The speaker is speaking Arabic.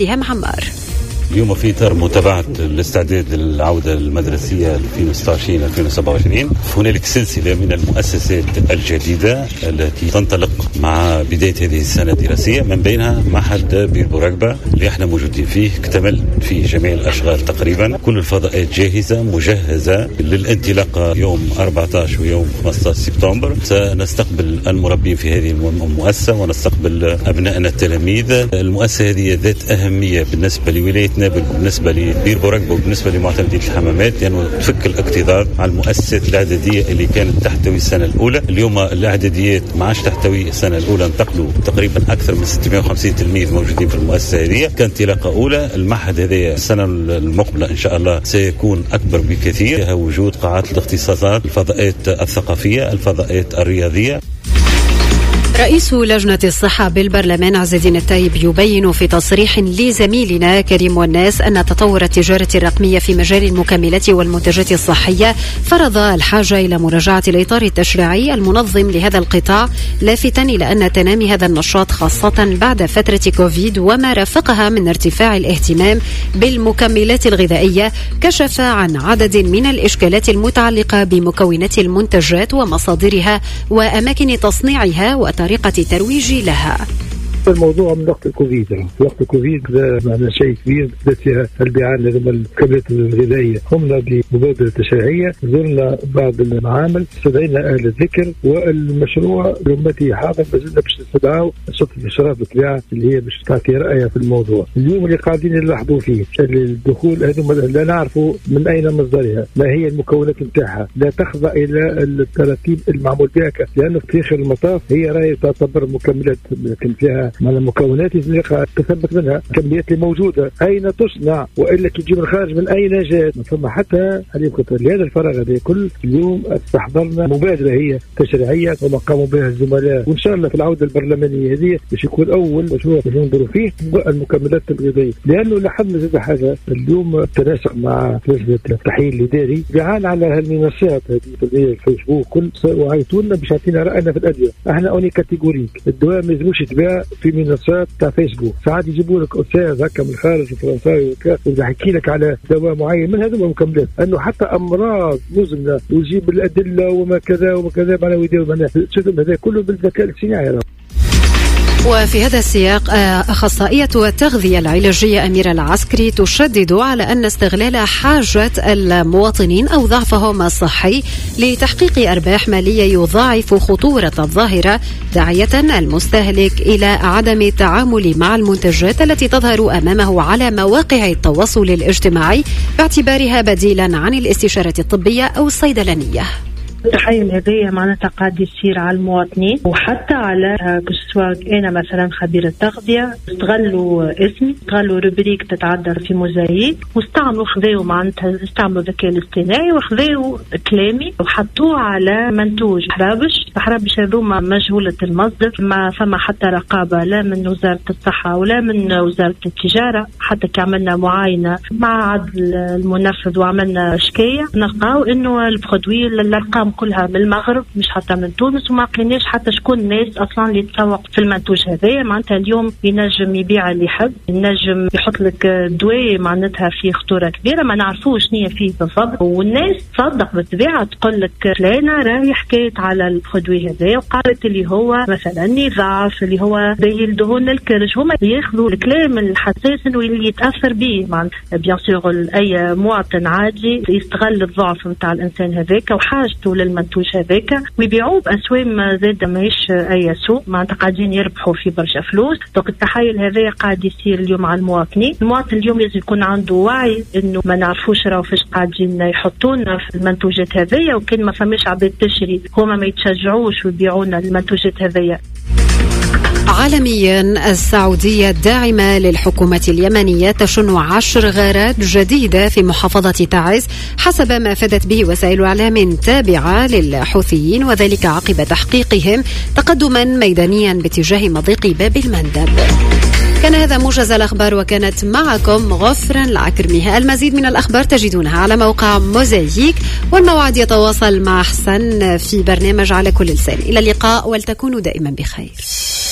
إيهام عمار. اليوم في إطار متابعة الاستعداد للعودة المدرسية 2026-2027 هنالك سلسلة من المؤسسات الجديدة التي تنطلق مع بداية هذه السنة الدراسية، من بينها معهد بير بوراقبة اللي احنا موجودين فيه. اكتمل فيه جميع الأشغال تقريبا، كل الفضاءات جاهزة مجهزة للانطلاق يوم 14 ويوم 15 سبتمبر. سنستقبل المربين في هذه المؤسسة ونستقبل أبنائنا التلاميذ. المؤسسة هذه ذات أهمية بالنسبة لولايتنا، بالنسبة لبير بوراقبة وبالنسبة لمعتمدية الحمامات، لأنه يعني تفك الاكتظاظ على المؤسسات الإعدادية اللي كانت تحتوي السنة الأولى. اليوم الإعداديات ما عادش تحتوي السنة الأولى، انتقلوا تقريبا أكثر من 650 تلميذ موجودين في المؤسسة هذه كانطلاقة أولى. المعهد هذا السنة المقبلة إن شاء الله سيكون أكبر بكثير، وجود قاعات الاختصاصات، الفضاءات الثقافية، الفضاءات الرياضية. رئيس لجنة الصحة بالبرلمان عز الدين التايب يبين في تصريح لزميلنا كريم والناس أن تطور التجارة الرقمية في مجال المكملات والمنتجات الصحية فرض الحاجة إلى مراجعة الإطار التشريعي المنظم لهذا القطاع، لافتا إلى أن تنامي هذا النشاط خاصة بعد فترة كوفيد وما رافقها من ارتفاع الاهتمام بالمكملات الغذائية كشف عن عدد من الإشكالات المتعلقة بمكونات المنتجات ومصادرها وأماكن تصنيعها وطريقة الترويج لها. الموضوع من وقت الكوفيد، في وقت الكوفيد معنا شيء كبير فيها البيعان للمكملات الغذائية. قمنا بمبادرة تشريعية، زرنا بعض المعامل، استدعينا أهل الذكر، والمشروع لأمتي حاضر بزلنا باش نستدعوا سلطة الإشراف بالطبيعة اللي هي باش تعطي رأيها في الموضوع. اليوم اللي قاعدين نلاحظوا فيه الدخول هذوما لا نعرفوا من أين مصدرها، ما هي المكونات نتاعها، لا تخضع إلى التراتيب المعمول بها، لأنه في آخر المطاف هي راهي تعتبر مكملات لكن فيها من المكونات تثبت منها الكميات اللي موجودة، أين تصنع، وإلا تجي من الخارج من أين جاءت. ثم حتى لهذا الفراغ هذا كل اليوم استحضرنا مبادرة هي تشريعية وما قاموا بها الزملاء، وإن شاء الله في العودة البرلمانية هذه باش يكون أول مشروع ننظروا فيه المكملات الغذائية، لأنه لاحظنا زاد حاجة اليوم التناسق مع لجنة التحليل الإداري بيعان على هالمنصات هذه الفيسبوك كل وعيتونا باش يعطينا رأينا في الأدوية. احنا أوني كاتيجوريك، الدواء ما يلزموش يتباع في منصات تاع فيسبوك، ساعات يجيبوا لك أستاذ هكا من الخارج الفرنساوي ويحكي لك على دواء معين من هذا المكملات، أنه حتى أمراض مزمنة ويجيب الأدلة وما كذا وما كذا معنا ويدير معنا هذا كله بالذكاء الاصطناعي. وفي هذا السياق أخصائية التغذية العلاجية أميرة العسكري تشدد على أن استغلال حاجة المواطنين أو ضعفهم الصحي لتحقيق أرباح مالية يضاعف خطورة الظاهرة، داعية المستهلك إلى عدم التعامل مع المنتجات التي تظهر أمامه على مواقع التواصل الاجتماعي باعتبارها بديلا عن الاستشارة الطبية أو الصيدلانية. التحيل هذه معناتها قاعد يصير على المواطنين وحتى على كسواك. أنا مثلا خبيرة تغذية، استغلوا اسمي، استغلوا روبريك تتعدر في موزايك واستعملوا خذيوا معناتها استعملوا الذكاء الاصطناعي وخذيوا كلامي وحطوه على منتوج حرابش هذوما مجهولة المصدر، ما فما حتى رقابة لا من وزارة الصحة ولا من وزارة التجارة. حتى كعملنا معاينة مع عدل المنفذ وعملنا شكاية نلقاو إنه البرودوي الأرقام كلها من المغرب مش حتى من تونس، وما قلناش حتى شكون الناس اصلا اللي تسوق في المنتوج هذايا. معناتها اليوم ينجم يبيع اللي يحب، ينجم يحط لك دواء معناتها فيه خطوره كبيره ما نعرفوش شنو فيه بالضبط، والناس تصدق بالطبيعه تقول لك فلانه راهي حكيت على البرودوي هذايا وقالت اللي هو مثلا يضعف، اللي هو باهي الدهون الكرش. هما ياخذوا الكلام الحساس واللي يتاثر به. معناتها بيان سور اي مواطن عادي يستغل الضعف نتاع الانسان هذاك وحاجته للمنتوج هذاك ويبيعوه بأسواق زاد ماهيش أي سوق، معناتها قاعدين يربحوا في برشا فلوس. دونك التحايل هذا قاعد يصير اليوم على المواطنين. المواطن اليوم لازم يكون عنده وعي إنه ما نعرفوش راهو فاش قاعدين يحطونا في المنتوجات هذيا، وكان ما فماش عباد تشري هما ما يتشجعوش ويبيعونا المنتوجات هذيا. عالميا، السعودية الداعمة للحكومة اليمنية تشن 10 غارات جديدة في محافظة تعز حسب ما فادت به وسائل إعلام تابعة للحوثيين، وذلك عقب تحقيقهم تقدما ميدانيا باتجاه مضيق باب المندب. كان هذا موجز الأخبار، وكانت معكم غفران العكرمي. المزيد من الأخبار تجدونها على موقع موزايك، والموعد يتواصل مع حسن في برنامج على كل لسان. إلى اللقاء، ولتكونوا دائما بخير.